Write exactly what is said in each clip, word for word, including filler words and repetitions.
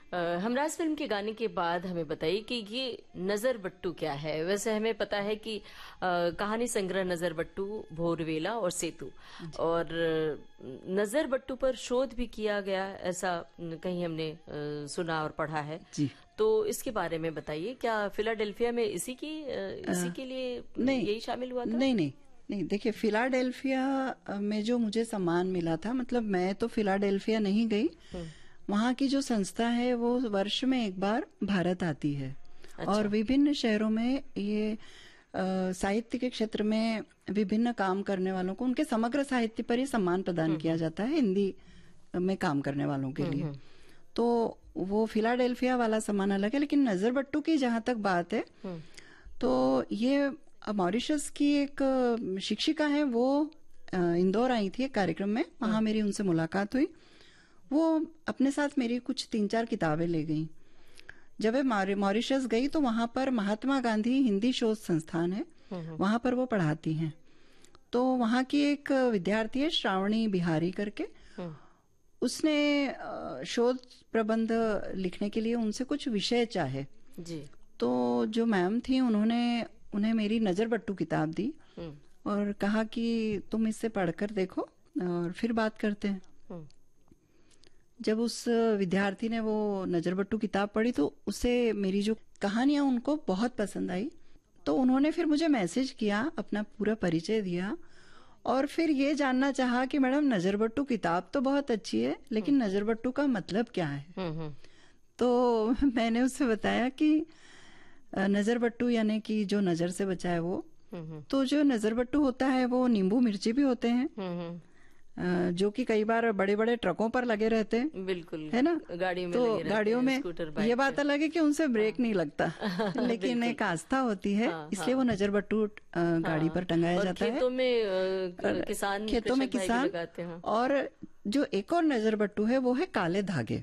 Humraaz film के गाने के बाद हमें बताइए कि ये नजर बट्टू क्या है। वैसे हमें पता है कि आ, कहानी संग्रह नजर बट्टू, भोरवेला और सेतु, और नजर बट्टू पर शोध भी किया गया, ऐसा कहीं हमने आ, सुना और पढ़ा है जी। तो इसके बारे में बताइए, क्या फिलाडेल्फिया में इसी की इसी के लिए यही शामिल हुआ था? नहीं नहीं नहीं, देखिए फिलाडेल्फिया में जो मुझे सम्मान मिला था, मतलब मैं तो फिलाडेल्फिया नहीं गई, वहाँ की जो संस्था है वो वर्ष में एक बार भारत आती है। अच्छा। और विभिन्न शहरों में ये साहित्य के क्षेत्र में विभिन्न काम करने वालों को उनके समग्र साहित्य पर ही सम्मान प्रदान किया जाता है, हिंदी में काम करने वालों के लिए। तो वो फिलाडेल्फिया वाला सम्मान अलग है, लेकिन नजर बट्टू की जहां तक बात है तो ये मॉरिशस की एक शिक्षिका है, वो इंदौर आई थी एक कार्यक्रम में, वहां मेरी उनसे मुलाकात हुई। वो अपने साथ मेरी कुछ तीन चार किताबें ले गई। जब वे मॉरिशस गई तो वहां पर महात्मा गांधी हिंदी शोध संस्थान है, वहां पर वो पढ़ाती हैं। तो वहां की एक विद्यार्थी है श्रावणी बिहारी करके, उसने शोध प्रबंध लिखने के लिए उनसे कुछ विषय चाहे जी। तो जो मैम थी उन्होंने उन्हें मेरी नजर बट्टू किताब दी और कहा कि तुम इससे पढ़कर देखो और फिर बात करते हैं। जब उस विद्यार्थी ने वो नजर बट्टू किताब पढ़ी तो उसे मेरी जो कहानियां उनको बहुत पसंद आई। तो उन्होंने फिर मुझे मैसेज किया, अपना पूरा परिचय दिया और फिर ये जानना चाहा कि मैडम नजर बट्टू किताब तो बहुत अच्छी है, लेकिन नजर बट्टू का मतलब क्या है। तो मैंने उससे बताया कि नजर बट्टू यानी कि जो नजर से बचा है वो, तो जो नजर बट्टू होता है वो नींबू मिर्ची भी होते हैं, जो कि कई बार बड़े बड़े ट्रकों पर लगे रहते हैं, बिल्कुल है ना, गाड़ी में तो गाड़ियों में ये बात अलग है कि उनसे ब्रेक हाँ। नहीं लगता लेकिन एक आस्था होती है, हाँ, इसलिए हाँ। वो नजर बट्टू गाड़ी हाँ। पर टंगाया जाता है। खेतों में किसान खेतों में किसान और जो एक और नजर बट्टू है वो है काले धागे।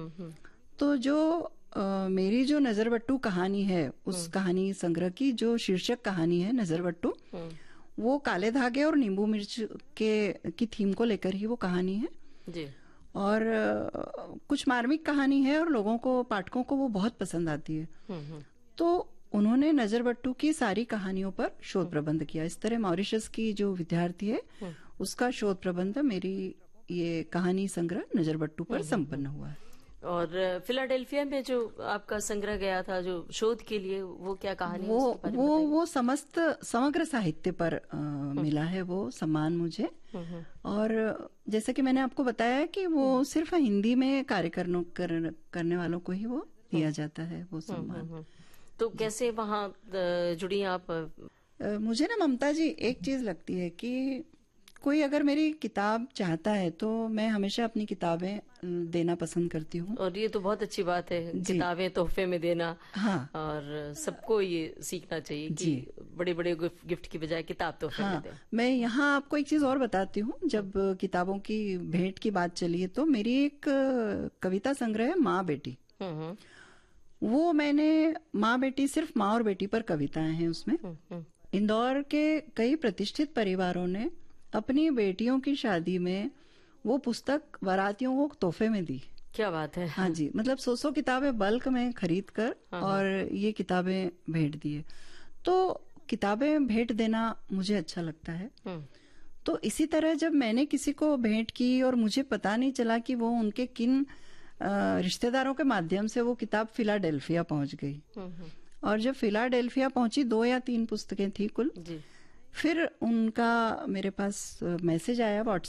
तो जो Uh, मेरी जो नजर बट्टू कहानी है, उस कहानी संग्रह की जो शीर्षक कहानी है नजर बट्टू, वो काले धागे और नींबू मिर्च के की थीम को लेकर ही वो कहानी है जी। और uh, कुछ मार्मिक कहानी है और लोगों को, पाठकों को वो बहुत पसंद आती है। तो उन्होंने नजर बट्टू की सारी कहानियों पर शोध प्रबंध किया। इस तरह मॉरिशस की जो विद्यार्थी है उसका शोध प्रबंध मेरी ये कहानी संग्रह नजर बट्टू पर संपन्न हुआ है। और फिलाडेल्फिया में जो आपका संग्रह गया था जो शोध के लिए, वो क्या कहानी वो है? वो वो समस्त समग्र साहित्य पर आ, मिला है वो सम्मान मुझे। और जैसे कि मैंने आपको बताया कि वो सिर्फ हिंदी में कार्य कर, कर, करने वालों को ही वो दिया जाता है वो सम्मान। तो कैसे वहाँ जुड़ी आप? मुझे ना ममता जी एक चीज लगती है कि कोई अगर मेरी किताब चाहता है तो मैं हमेशा अपनी किताबें देना पसंद करती हूँ। और ये तो बहुत अच्छी बात है, किताबें तोहफे में देना। हाँ। और सबको ये सीखना चाहिए कि बड़े बड़े गिफ्ट की बजाय किताब तोहफे हाँ। में दें। मैं यहाँ आपको एक चीज और बताती हूँ, जब किताबों की भेंट की बात चली है तो मेरी एक कविता संग्रह है माँ बेटी, वो मैंने माँ बेटी, सिर्फ माँ और बेटी पर कविताएं हैं उसमें। इंदौर के कई प्रतिष्ठित परिवारों ने अपनी बेटियों की शादी में वो पुस्तक बारातियों को तोहफे में दी। क्या बात है। हाँ जी, मतलब सौ सौ किताबें बल्क में खरीद कर हाँ और ये किताबें भेंट दिए। तो किताबें भेंट देना मुझे अच्छा लगता है। तो इसी तरह जब मैंने किसी को भेंट की और मुझे पता नहीं चला कि वो उनके किन रिश्तेदारों के माध्यम से वो किताब फिलाडेल्फिया पहुंच गई, और जब फिलाडेल्फिया पहुंची, दो या तीन पुस्तकें थी कुल जी। फिर उनका मेरे पास मैसेज आया व्हाट्सएप